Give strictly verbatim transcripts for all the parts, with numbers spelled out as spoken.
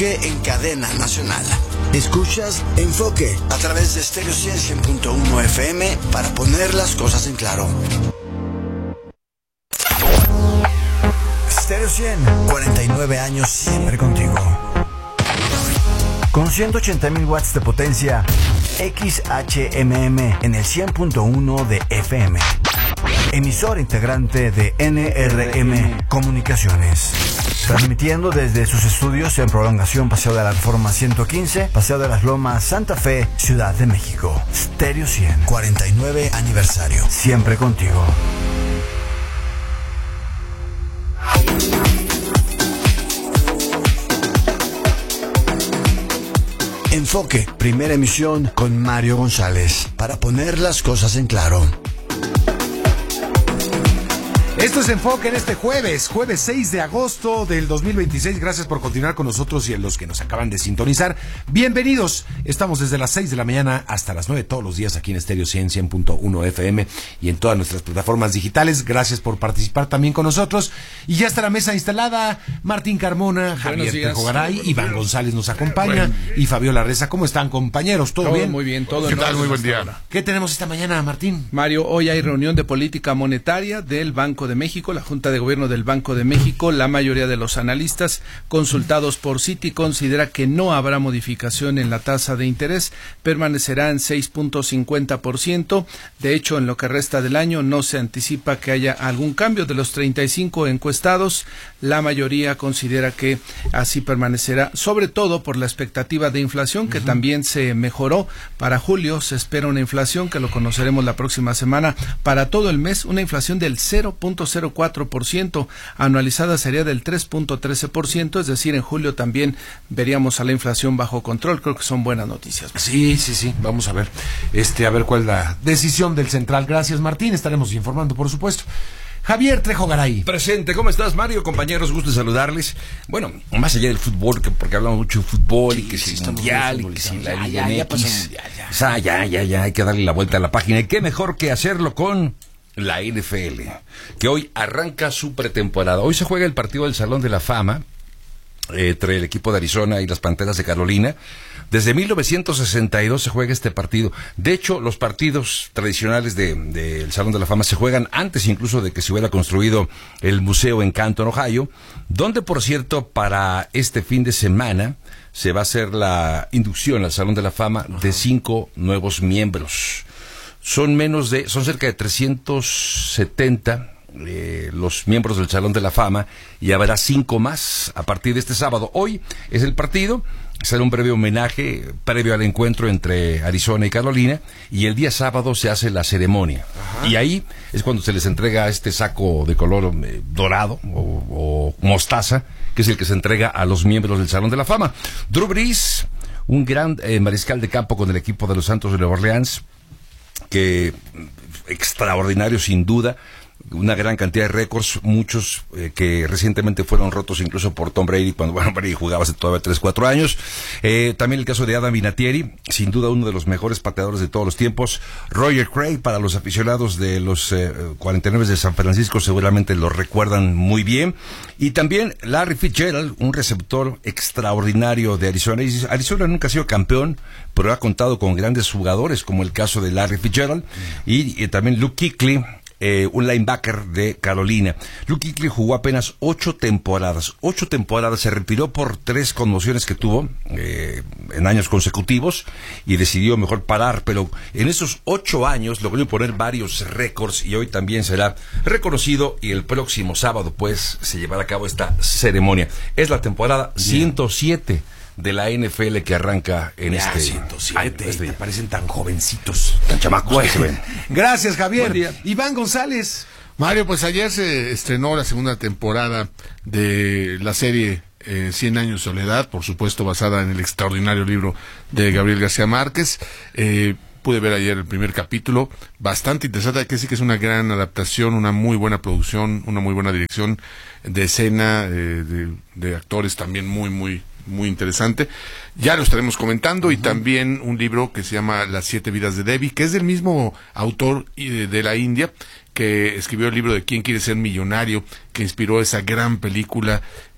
En cadena nacional. Escuchas Enfoque a través de Stereo cien punto uno F M para poner las cosas en claro. Stereo cien, cuarenta y nueve años siempre contigo. Con ciento ochenta mil watts de potencia, X H M M en el cien punto uno de F M. Emisor integrante de N R M Comunicaciones. Transmitiendo desde sus estudios en Prolongación Paseo de la Reforma ciento quince, Paseo de las Lomas, Santa Fe, Ciudad de México. Stereo cien, cuarenta y nueve aniversario. Siempre contigo. Enfoque, primera emisión con Mario González, para poner las cosas en claro. Esto es Enfoque en este jueves, jueves seis de agosto del dos mil veintiséis. Gracias por continuar con nosotros y a los que nos acaban de sintonizar. Bienvenidos. Estamos desde las seis de la mañana hasta las nueve todos los días aquí en Stereo cien, cien punto uno F M y en todas nuestras plataformas digitales. Gracias por participar también con nosotros. Y ya está la mesa instalada. Martín Carmona, Javier Trejogaray, Iván días. González nos acompaña bueno. y Fabiola Reza. ¿Cómo están, compañeros? ¿Todo, todo bien? Muy bien, todo ¿Qué en tal? Muy buen día. ¿Qué tenemos esta mañana, Martín? Mario, hoy hay reunión de política monetaria del Banco de México, la Junta de Gobierno del Banco de México. La mayoría de los analistas consultados por Citi considera que no habrá modificación en la tasa de interés, permanecerá en seis punto cincuenta por ciento. De hecho, en lo que resta del año no se anticipa que haya algún cambio. De los treinta y cinco encuestados, la mayoría considera que así permanecerá, sobre todo por la expectativa de inflación, que uh-huh. también se mejoró. Para julio se espera una inflación, que lo conoceremos la próxima semana, para todo el mes, una inflación del cero punto cero cuatro por ciento, anualizada sería del tres punto trece por ciento, es decir, en julio también veríamos a la inflación bajo control. Creo que son buenas noticias. Sí, sí, sí, vamos a ver, este, a ver cuál es la decisión del central. Gracias, Martín, estaremos informando, por supuesto. Javier Trejogaray. Presente, ¿cómo estás, Mario? Compañeros, gusto de saludarles. Bueno, más allá del fútbol, que porque hablamos mucho de fútbol y que si el mundial y que si la Liga M X. Ya, ya, ya, ya, hay que darle la vuelta a la página. Y qué mejor que hacerlo con la N F L, que hoy arranca su pretemporada. Hoy se juega el partido del Salón de la Fama eh, entre el equipo de Arizona y las Panteras de Carolina. Desde mil novecientos sesenta y dos se juega este partido. De hecho, los partidos tradicionales del de, de Salón de la Fama se juegan antes incluso de que se hubiera construido el museo en Canton, Ohio, donde, por cierto, para este fin de semana se va a hacer la inducción al Salón de la Fama de cinco nuevos miembros. Son menos de, son cerca de trescientos setenta eh, los miembros del Salón de la Fama, y habrá cinco más a partir de este sábado. Hoy es el partido, será un breve homenaje previo al encuentro entre Arizona y Carolina, y el día sábado se hace la ceremonia. Ajá. Y ahí es cuando se les entrega este saco de color eh, dorado o, o mostaza, que es el que se entrega a los miembros del Salón de la Fama. Drew Brees, un gran eh, mariscal de campo con el equipo de los Santos de Nueva Orleans, que extraordinario sin duda, una gran cantidad de récords, muchos eh, que recientemente fueron rotos incluso por Tom Brady, cuando bueno, Brady jugaba hace todavía tres, cuatro años. Eh, también el caso de Adam Vinatieri, sin duda uno de los mejores pateadores de todos los tiempos. Roger Craig, para los aficionados de los eh, cuarenta y nueve de San Francisco seguramente lo recuerdan muy bien. Y también Larry Fitzgerald, un receptor extraordinario de Arizona. Y Arizona nunca ha sido campeón, pero ha contado con grandes jugadores, como el caso de Larry Fitzgerald. Y, y también Luke Kuechly, Eh, un linebacker de Carolina. Luke Kuechly jugó apenas ocho temporadas. Ocho temporadas, se retiró por tres conmociones que tuvo eh, en años consecutivos y decidió mejor parar, pero en esos ocho años logró poner varios récords y hoy también será reconocido, y el próximo sábado pues se llevará a cabo esta ceremonia. Es la temporada Bien. ciento siete de la N F L que arranca en ya, este ciento siete, este me parecen tan jovencitos, tan chamacos. Bueno, que se ven. Gracias, Javier. Iván González. Mario, pues ayer se estrenó la segunda temporada de la serie eh, Cien años de soledad, por supuesto basada en el extraordinario libro de Gabriel García Márquez. Eh, pude ver ayer el primer capítulo, bastante interesante, hay que decir que es una gran adaptación, una muy buena producción, una muy buena dirección de escena, eh, de, de actores también muy, muy muy interesante. Ya lo estaremos comentando. Uh-huh. Y también un libro que se llama Las siete vidas de Debbie, que es del mismo autor de la India, que escribió el libro de ¿Quién quiere ser millonario?, que inspiró esa gran película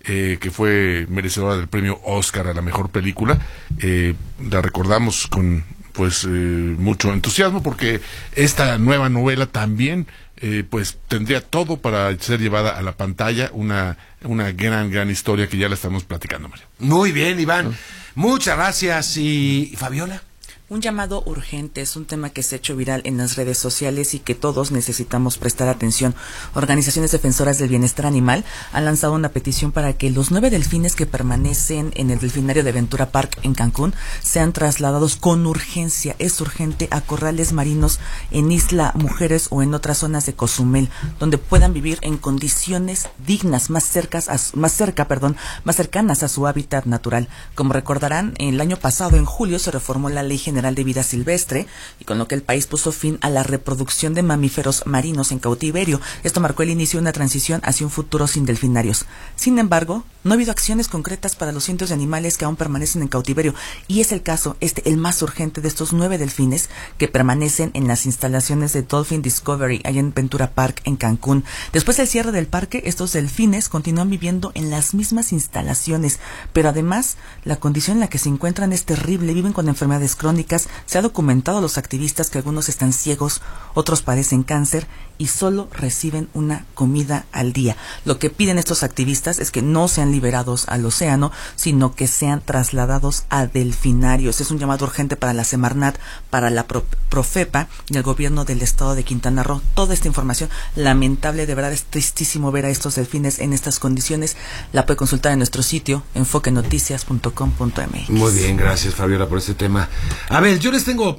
eh, que fue merecedora del premio Oscar a la mejor película. Eh, la recordamos con pues eh, mucho entusiasmo porque esta nueva novela también eh, pues tendría todo para ser llevada a la pantalla, una una gran gran historia que ya la estamos platicando, Mario. Muy bien, Iván. ¿No? Muchas gracias. ¿Y Fabiola? Un llamado urgente es un tema que se ha hecho viral en las redes sociales y que todos necesitamos prestar atención. Organizaciones defensoras del bienestar animal han lanzado una petición para que los nueve delfines que permanecen en el delfinario de Ventura Park en Cancún sean trasladados con urgencia. Es urgente a corrales marinos en Isla Mujeres o en otras zonas de Cozumel, donde puedan vivir en condiciones dignas, más cercas, a, más cerca, perdón, más cercanas a su hábitat natural. Como recordarán, el año pasado, en julio, se reformó la Ley General de Vida Silvestre, y con lo que el país puso fin a la reproducción de mamíferos marinos en cautiverio. Esto marcó el inicio de una transición hacia un futuro sin delfinarios. Sin embargo, no ha habido acciones concretas para los cientos de animales que aún permanecen en cautiverio, y es el caso, este, el más urgente, de estos nueve delfines que permanecen en las instalaciones de Dolphin Discovery, allá en Ventura Park, en Cancún. Después del cierre del parque, estos delfines continúan viviendo en las mismas instalaciones, pero además, la condición en la que se encuentran es terrible. Viven con enfermedades crónicas. Se ha documentado a los activistas que algunos están ciegos, otros padecen cáncer y solo reciben una comida al día. Lo que piden estos activistas es que no sean liberados al océano, sino que sean trasladados a delfinarios. Es un llamado urgente para la Semarnat, para la Pro Profepa y el gobierno del estado de Quintana Roo. Toda esta información lamentable, de verdad es tristísimo ver a estos delfines en estas condiciones. La puede consultar en nuestro sitio enfoque noticias punto com punto m x. Muy bien, gracias Fabiola por este tema. A ver, yo les tengo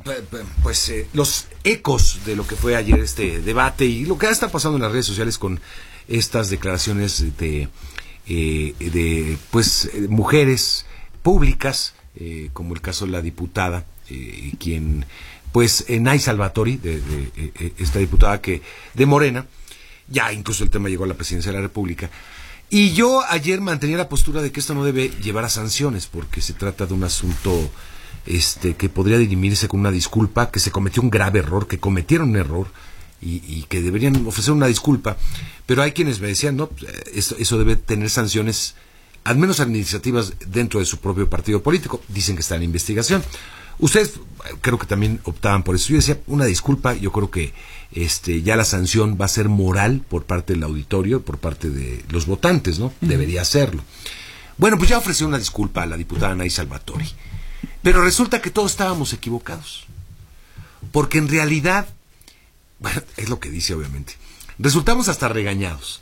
pues eh, los ecos de lo que fue ayer este debate y lo que está pasando en las redes sociales con estas declaraciones de eh, de pues eh, mujeres públicas, eh, como el caso de la diputada, eh, quien pues eh, Nay Salvatori, de, de eh, esta diputada que de Morena, ya incluso el tema llegó a la presidencia de la República. Y yo ayer mantenía la postura de que esto no debe llevar a sanciones, porque se trata de un asunto este que podría dirimirse con una disculpa, que se cometió un grave error, que cometieron un error y, y que deberían ofrecer una disculpa. Pero hay quienes me decían, no, eso, eso debe tener sanciones, al menos administrativas, dentro de su propio partido político. Dicen que está en investigación. Ustedes creo que también optaban por eso. Yo decía, una disculpa, yo creo que este ya la sanción va a ser moral por parte del auditorio, por parte de los votantes, ¿no? Uh-huh. Debería hacerlo. Bueno, pues ya ofreció una disculpa a la diputada Nay Salvatori. Pero resulta que todos estábamos equivocados. Porque en realidad, bueno, es lo que dice obviamente, resultamos hasta regañados.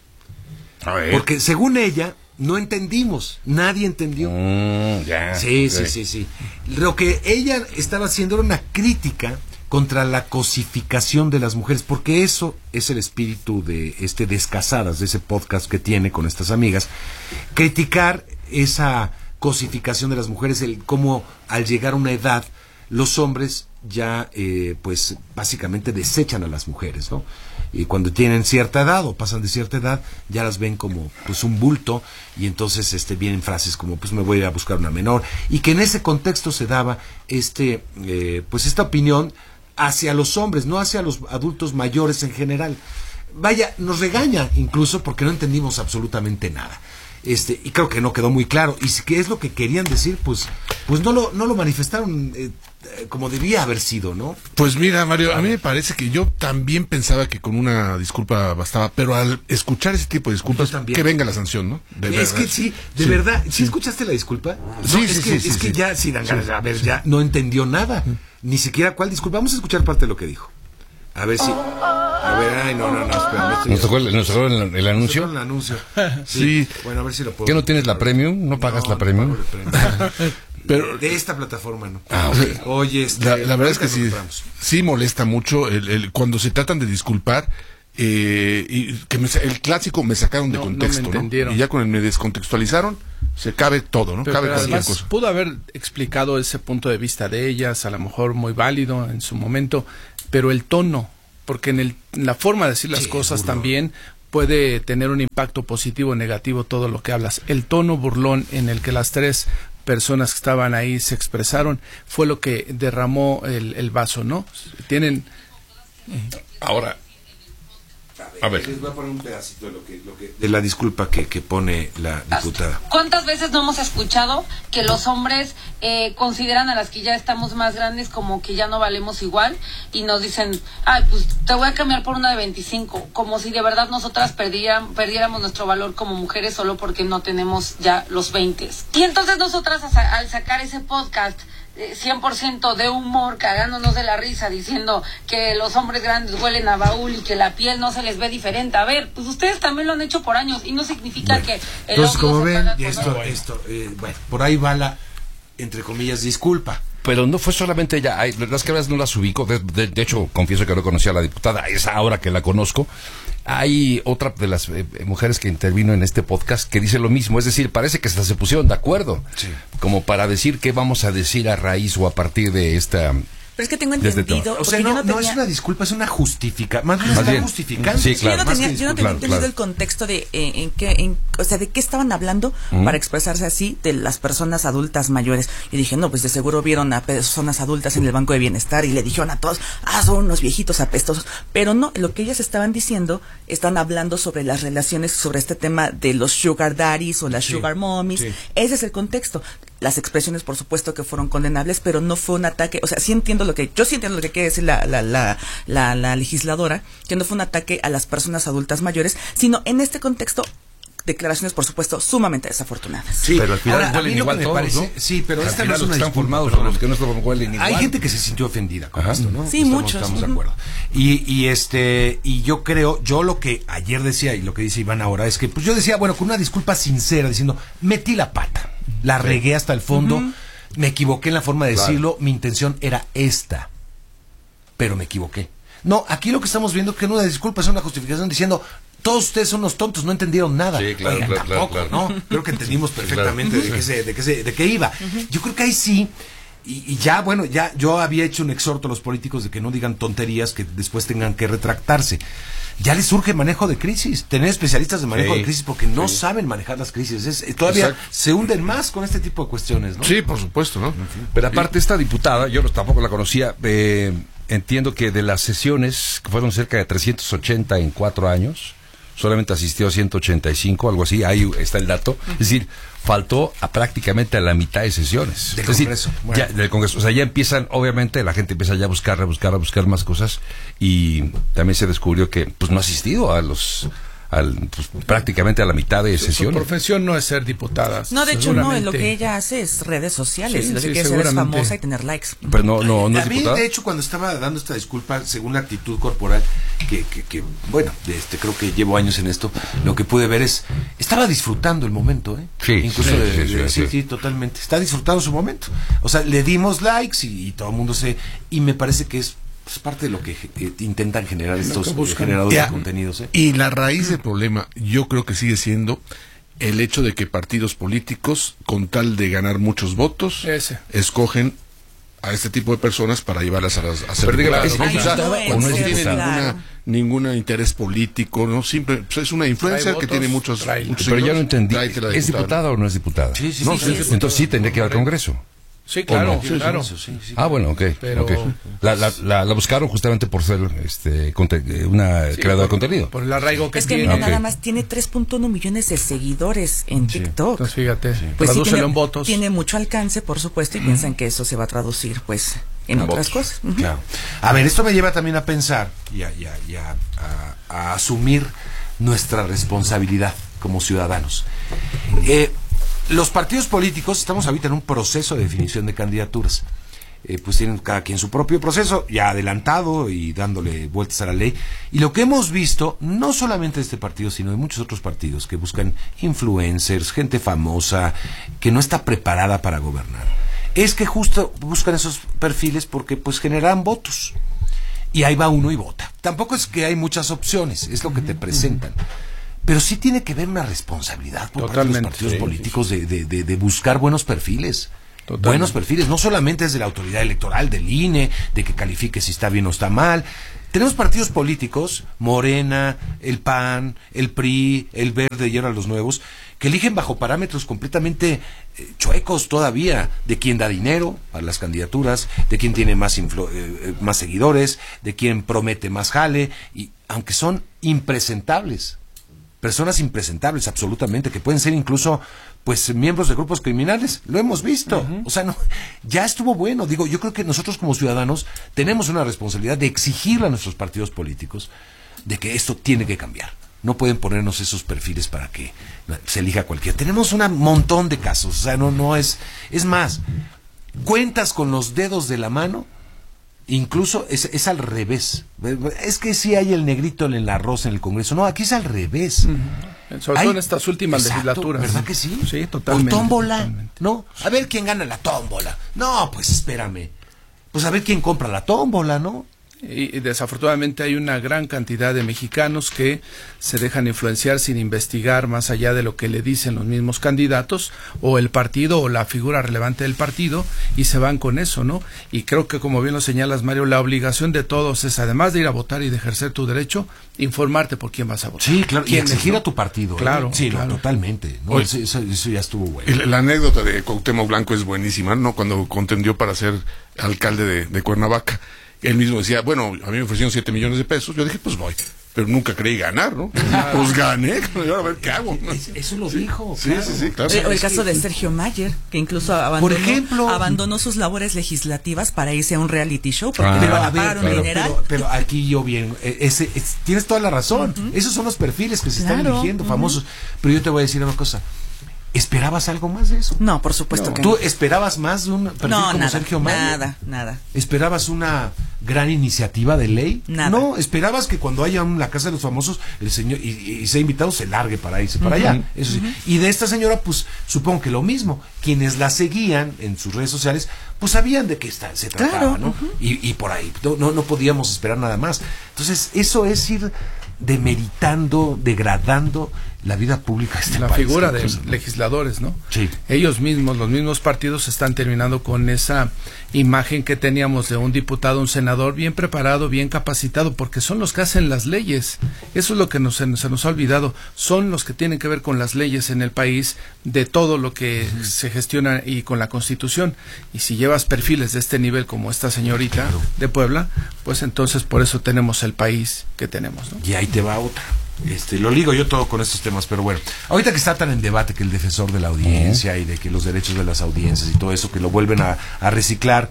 A ver. Porque según ella, no entendimos, nadie entendió. Mm, yeah, sí, okay. sí, sí, sí. Lo que ella estaba haciendo era una crítica contra la cosificación de las mujeres, porque eso es el espíritu de este Descasadas, de ese podcast que tiene con estas amigas, criticar esa cosificación de las mujeres, el cómo al llegar a una edad los hombres ya eh, pues básicamente desechan a las mujeres, ¿no? Y cuando tienen cierta edad o pasan de cierta edad ya las ven como pues un bulto, y entonces este vienen frases como pues me voy a ir a buscar una menor, y que en ese contexto se daba este eh, pues esta opinión hacia los hombres, no hacia los adultos mayores en general. Vaya, nos regaña incluso porque no entendimos absolutamente nada. Este, y creo que no quedó muy claro, y si qué es lo que querían decir, pues pues no lo no lo manifestaron eh, como debía haber sido, ¿no? Pues mira, Mario, a mí me parece que yo también pensaba que con una disculpa bastaba, pero al escuchar ese tipo de disculpas, que venga la sanción, ¿no? De es verdad. Que sí, de sí, verdad, ¿sí, sí escuchaste la disculpa? Sí, no, sí, es sí, que, sí, es sí, que sí. ya, sí, dan ganas, a ver, ya no entendió nada, ni siquiera cuál disculpa. Vamos a escuchar parte de lo que dijo. A ver si... A ver, ay, no, no, no, espera. ¿Nos tocó el, nos tocó el, el anuncio? El anuncio. Sí. Sí. Bueno, a ver si lo puedo... ¿Qué no tienes la premium? ¿No pagas no, la premium? No pago el premium. Pero de esta plataforma, ¿no? Ah, okay. Oye, este, la, la verdad es que sí, sí molesta mucho el, el, cuando se tratan de disculpar, eh, y que me, el clásico me sacaron de no, contexto, no, ¿no? Y ya con el me descontextualizaron, se cabe todo, ¿no? Pero, cabe pero cualquier además cosa. Pudo haber explicado ese punto de vista de ellas, a lo mejor muy válido en su momento, pero el tono, porque en, el, en la forma de decir las sí, cosas burlón. También puede tener un impacto positivo o negativo todo lo que hablas. El tono burlón en el que las tres personas que estaban ahí se expresaron fue lo que derramó el, el vaso, ¿no? Tienen... Ahora, A ver, les voy a poner un pedacito de lo que, lo que de la disculpa que, que pone la diputada. ¿Cuántas veces no hemos escuchado que los hombres eh, consideran a las que ya estamos más grandes como que ya no valemos igual y nos dicen, ay, pues te voy a cambiar por una de veinticinco, como si de verdad nosotras perdiéramos, perdiéramos nuestro valor como mujeres solo porque no tenemos ya los veinte? Y entonces nosotras al sacar ese podcast cien por ciento de humor, cagándonos de la risa, diciendo que los hombres grandes huelen a baúl y que la piel no se les ve diferente. A ver, pues ustedes también lo han hecho por años y no significa bueno, que el entonces como se ven paga esto, con esto eh, bueno, por ahí va la, entre comillas, disculpa. Pero no fue solamente ella, hay, las que no las ubico, de, de, de hecho confieso que no conocía a la diputada, es ahora que la conozco. Hay otra de las eh, mujeres que intervino en este podcast que dice lo mismo, es decir, parece que hasta se pusieron de acuerdo, sí, como para decir qué vamos a decir a raíz o a partir de esta... Pero es que tengo entendido... O sea, no, no, tenía... no es una disculpa, es una justificación. Más bien está justificando. Sí, claro. Yo no tenía, yo no tenía claro, entendido claro. el contexto de eh, en qué, en, o sea, de qué estaban hablando ¿Mm? para expresarse así de las personas adultas mayores. Y dije, no, pues de seguro vieron a personas adultas en el Banco de Bienestar y le dijeron a todos, ah, son unos viejitos apestosos. Pero no, lo que ellas estaban diciendo, están hablando sobre las relaciones, sobre este tema de los sugar daddies o las sí, sugar mommies. Sí. Ese es el contexto. Las expresiones, por supuesto, que fueron condenables, pero no fue un ataque, o sea, sí entiendo lo que, yo sí entiendo lo que quiere decir la, la, la, la, la legisladora, que no fue un ataque a las personas adultas mayores, sino en este contexto, declaraciones, por supuesto, sumamente desafortunadas. Sí, pero al final ahora, huelen igual todos, parece, ¿no? Sí, pero al esta no es una están formados no, los que no huelen igual. Hay gente que se sintió ofendida con Ajá. esto, ¿no? Sí, estamos, muchos. Estamos de acuerdo. Y, y este, y yo creo, yo lo que ayer decía y lo que dice Iván ahora es que, pues yo decía, bueno, con una disculpa sincera, diciendo, metí la pata, la sí. regué hasta el fondo, uh-huh. me equivoqué en la forma de claro. decirlo, mi intención era esta, pero me equivoqué. No, aquí lo que estamos viendo es que no es una disculpa, es una justificación diciendo, todos ustedes son unos tontos, no entendieron nada. Sí, claro, Oigan, claro, tampoco, claro, ¿no? Creo que entendimos perfectamente claro. de qué se, de qué se, de qué iba. Uh-huh. Yo creo que ahí sí, y, y ya, bueno, ya yo había hecho un exhorto a los políticos de que no digan tonterías que después tengan que retractarse. Ya les surge manejo de crisis, tener especialistas de manejo sí, de crisis porque no sí. saben manejar las crisis. Es, todavía Exacto. se hunden más con este tipo de cuestiones, ¿no? Sí, por supuesto, ¿no? Pero aparte esta diputada, yo tampoco la conocía, eh, entiendo que de las sesiones, que fueron cerca de trescientos ochenta en cuatro años, solamente asistió a ciento ochenta y cinco, algo así, ahí está el dato. Uh-huh. Es decir, faltó a prácticamente a la mitad de sesiones. Del es Congreso. Decir, bueno. ya, del Congreso. O sea, ya empiezan, obviamente, la gente empieza ya a buscar, a buscar, a buscar más cosas. Y también se descubrió que pues no ha asistido a los... Al, pues, prácticamente a la mitad de sesiones. Su profesión no es ser diputada. No, de hecho no, lo que ella hace es redes sociales, sí, lo que sí, quiere hacer es famosa y tener likes. Pero no, no, no es a mí, diputada. De hecho, cuando estaba dando esta disculpa, según la actitud corporal, que, que, que bueno, este, creo que llevo años en esto, lo que pude ver es, estaba disfrutando el momento, ¿eh? Sí, Incluso sí, de, sí, de, sí, sí, sí. sí, totalmente. Está disfrutando su momento. O sea, le dimos likes y, y todo el mundo se, y me parece que es es parte de lo que eh, intentan generar estos eh, generadores ya, de contenidos. ¿eh? Y la raíz del problema, yo creo que sigue siendo el hecho de que partidos políticos, con tal de ganar muchos votos, Ese. escogen a este tipo de personas para llevarlas a, las, a ser claro, es, Ay, o sea, no, no, es, no es, tiene claro. ninguna ningún interés político, no simple, pues es una influencer que tiene muchos, muchos pero yo no entendí, diputada. ¿es diputada o no es diputada? Sí, sí, no, sí, sí, sí, entonces sí tendría que ir al Congreso. Sí, claro, no? sí, claro. Sí, sí, sí. Ah, bueno, ok. Pero... okay. La, la, la, la buscaron justamente por ser este conte- una sí, creadora de contenido. Por el arraigo que es que tiene. mira, okay. nada más tiene tres punto uno millones de seguidores en sí. TikTok. Entonces, fíjate, sí. pues tradúcelo sí, tiene, en votos. Tiene mucho alcance, por supuesto, y mm. piensan que eso se va a traducir, pues, en a otras votos. cosas. Uh-huh. Claro. A ver, esto me lleva también a pensar y a, y a, y a, a, a asumir nuestra responsabilidad como ciudadanos. Eh, Los partidos políticos estamos ahorita en un proceso de definición de candidaturas. Eh, pues tienen cada quien su propio proceso, ya adelantado y dándole vueltas a la ley. Y lo que hemos visto, no solamente de este partido, sino de muchos otros partidos que buscan influencers, gente famosa, que no está preparada para gobernar, es que justo buscan esos perfiles porque pues generan votos. Y ahí va uno y vota. Tampoco es que hay muchas opciones, es lo que te presentan. Pero sí tiene que haber una responsabilidad por parte de los partidos sí, políticos sí, sí. De, de, de buscar buenos perfiles. Totalmente. Buenos perfiles, no solamente desde la autoridad electoral, del I N E, de que califique si está bien o está mal. Tenemos partidos políticos, Morena, el P A N, el P R I, el Verde y ahora los nuevos, que eligen bajo parámetros completamente eh, chuecos todavía, de quién da dinero para las candidaturas, de quién tiene más, influ- eh, más seguidores, de quién promete más jale, y aunque son impresentables, personas impresentables absolutamente, que pueden ser incluso pues miembros de grupos criminales, lo hemos visto. Uh-huh. O sea, no, ya estuvo bueno. Digo, yo creo que nosotros como ciudadanos tenemos una responsabilidad de exigirle a nuestros partidos políticos de que esto tiene que cambiar. No pueden ponernos esos perfiles para que se elija cualquiera. Tenemos un montón de casos, o sea, no, no es, es más, cuentas con los dedos de la mano. Incluso es, es al revés. Es que sí hay el negrito en el arroz en el Congreso. No, aquí es al revés. Uh-huh. Sobre hay, todo en estas últimas exacto, legislaturas. ¿Verdad que sí? Sí, totalmente. O tómbola. Totalmente. No, a ver quién gana la tómbola. No, pues espérame. Pues a ver quién compra la tómbola, ¿no? Y, y desafortunadamente hay una gran cantidad de mexicanos que se dejan influenciar sin investigar más allá de lo que le dicen los mismos candidatos o el partido o la figura relevante del partido y se van con eso, ¿no? Y creo que, como bien lo señalas, Mario, la obligación de todos es, además de ir a votar y de ejercer tu derecho, informarte por quién vas a votar. Sí, claro, y exigir ¿no? a tu partido. Claro. ¿eh? Sí, claro. No, totalmente. ¿no? Oye, eso, eso ya estuvo bueno. La, la anécdota de Cuauhtémoc Blanco es buenísima, ¿no? Cuando contendió para ser alcalde de, de Cuernavaca. Él mismo decía, bueno, a mí me ofrecieron siete millones de pesos. Yo dije, pues voy. Pero nunca creí ganar, ¿no? Pues gané. Ahora a ver qué hago. Eso lo dijo. Sí, claro. sí, sí, claro. O el caso de Sergio Mayer, que incluso abandonó, Por ejemplo, abandonó sus labores legislativas para irse a un reality show porque ah, le iban a pagar un dineral. Pero, pero aquí yo bien, ese, es, tienes toda la razón. Uh-huh. Esos son los perfiles que se claro. están eligiendo, uh-huh. famosos. Pero yo te voy a decir una cosa. ¿Esperabas algo más de eso? No, por supuesto no. que ¿Tú no. esperabas más de un perfil no, como nada, Sergio Mayer? Nada, nada. ¿Esperabas una gran iniciativa de ley? Nada. No, esperabas que cuando haya un, la Casa de los Famosos, el señor, y, y sea invitado, se largue para irse para uh-huh. allá. Eso sí. Uh-huh. Y de esta señora, pues, supongo que lo mismo. Quienes la seguían en sus redes sociales, pues sabían de qué está, se trataba, claro, ¿no? Uh-huh. Y, y por ahí, no, no, no podíamos esperar nada más. Entonces, eso es ir demeritando, degradando la vida pública de este la país. figura de ¿no? legisladores, ¿no? Sí. Ellos mismos, los mismos partidos están terminando con esa imagen que teníamos de un diputado, un senador bien preparado, bien capacitado, porque son los que hacen las leyes. Eso es lo que nos, se, se nos ha olvidado. Son los que tienen que ver con las leyes en el país, de todo lo que uh-huh. se gestiona y con la Constitución. Y si llevas perfiles de este nivel como esta señorita claro. de Puebla, pues entonces por eso tenemos el país que tenemos, ¿no? Y ahí te va otra. Este, lo ligo yo todo con estos temas, pero bueno, ahorita que está tan en debate que el defensor de la audiencia uh-huh. y de que los derechos de las audiencias y todo eso, que lo vuelven a, a reciclar,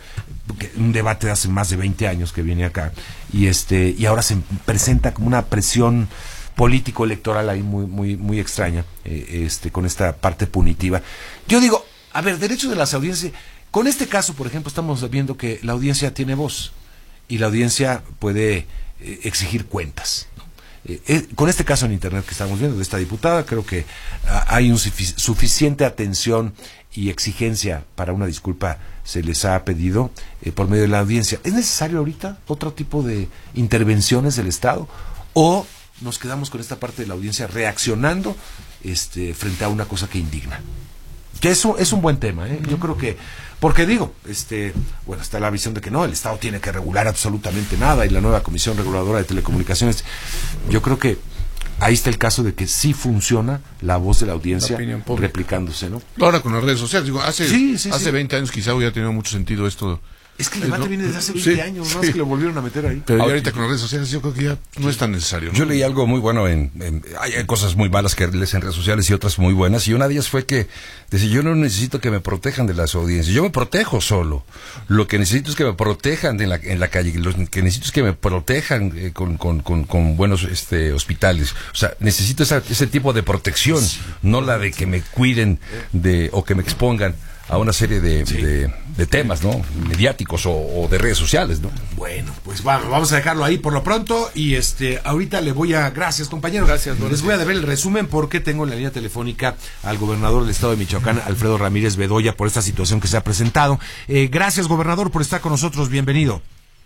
un debate de hace más de veinte años que viene acá, y este y ahora se presenta como una presión político-electoral ahí muy muy muy extraña, eh, este con esta parte punitiva. Yo digo, a ver, derechos de las audiencias, con este caso, por ejemplo, estamos viendo que la audiencia tiene voz, y la audiencia puede eh, exigir cuentas. Eh, eh, con este caso en internet que estamos viendo de esta diputada, creo que ah, hay un sufic- suficiente atención y exigencia para una disculpa se les ha pedido eh, por medio de la audiencia. ¿Es necesario ahorita otro tipo de intervenciones del Estado o nos quedamos con esta parte de la audiencia reaccionando este frente a una cosa que indigna? Que eso es un buen tema, ¿eh? Yo creo que, porque digo, este, bueno, está la visión de que no, el Estado tiene que regular absolutamente nada y la nueva Comisión Reguladora de Telecomunicaciones. Yo creo que ahí está el caso de que sí funciona la voz de la audiencia la replicándose, ¿no? Ahora con las redes sociales, digo, hace, sí, sí, hace sí. veinte años quizá hubiera tenido mucho sentido esto. Es que el debate ¿no? viene desde hace veinte sí, años, más sí. que lo volvieron a meter ahí. Pero ahorita con las redes sociales yo creo que ya no es tan necesario, ¿no? Yo leí algo muy bueno en, en hay cosas muy malas que lees en redes sociales y otras muy buenas, y una de ellas fue que dice, yo no necesito que me protejan de las audiencias, yo me protejo solo. Lo que necesito es que me protejan en la, en la calle, lo que necesito es que me protejan eh, con, con, con, con buenos este, hospitales. O sea, necesito esa, ese tipo de protección, sí. no la de que me cuiden de o que me expongan a una serie de, sí. de, de temas, ¿no? Mediáticos o, o de redes sociales, ¿no? Bueno, pues vamos, vamos a dejarlo ahí por lo pronto y este ahorita le voy a... Gracias, compañero. Gracias. Les gracias. voy a deber el resumen porque tengo en la línea telefónica al gobernador del estado de Michoacán, Alfredo Ramírez Bedoya, por esta situación que se ha presentado. Eh, gracias, gobernador, por estar con nosotros. Bienvenido.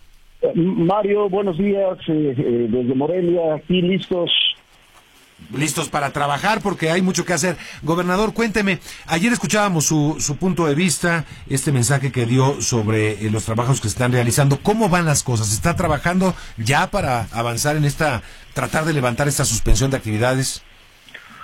Mario, buenos días. Eh, eh, desde Morelia, aquí listos. Listos para trabajar porque hay mucho que hacer. Gobernador, cuénteme, ayer escuchábamos su, su punto de vista, este mensaje que dio sobre eh, los trabajos que se están realizando. ¿Cómo van las cosas? ¿Se está trabajando ya para avanzar en esta, tratar de levantar esta suspensión de actividades?